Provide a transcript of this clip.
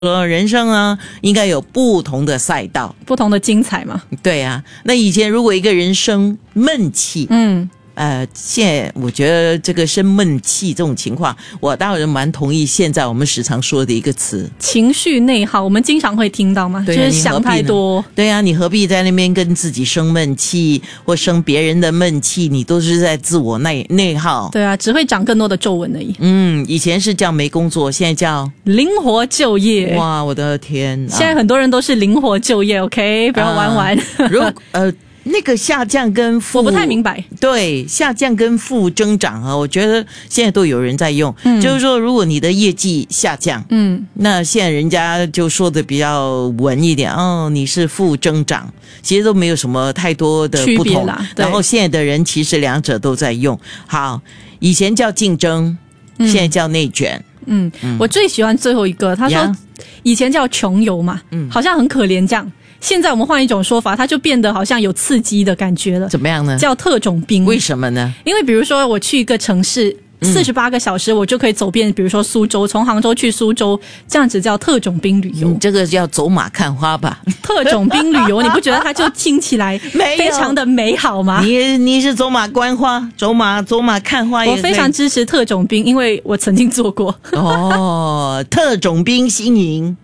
说人生啊，应该有不同的赛道， 不同的精彩嘛。 对啊，那以前如果一个人生闷气，现在我觉得这个生闷气这种情况，我当然蛮同意现在我们时常说的一个词， 情绪内耗，我们经常会听到吗？ 对啊， 就是想太多。 对啊，你何必在那边跟自己生闷气，或生别人的闷气？你都是在自我内耗。 对啊，只会长更多的皱纹而已。 以前是叫没工作，现在叫灵活就业。 哇，我的天！ 现在很多人都是灵活就业 ，OK， 不要玩玩。 那个下降跟负， 我不太明白。 对，下降跟负增长啊，我觉得现在都有人在用。就是说，如果你的业绩下降，那现在人家就说的比较文一点，你是负增长，其实都没有什么太多的不同啦。然后现在的人其实两者都在用。好，以前叫竞争，现在叫内卷。 我最喜欢最后一个，他说以前叫穷游嘛，好像很可怜这样。现在我们换一种说法，它就变得好像有刺激的感觉了。 怎么样呢？ 叫特种兵。 为什么呢？ 因为比如说我去一个城市48个小时，我就可以走遍，比如说苏州，从杭州去苏州，这样子叫特种兵旅游。 这个叫走马看花吧。 特种兵旅游，你不觉得它就听起来非常的美好吗？ 你是走马观花，走马看花也。 我非常支持特种兵，因为我曾经做过。 特种兵新营。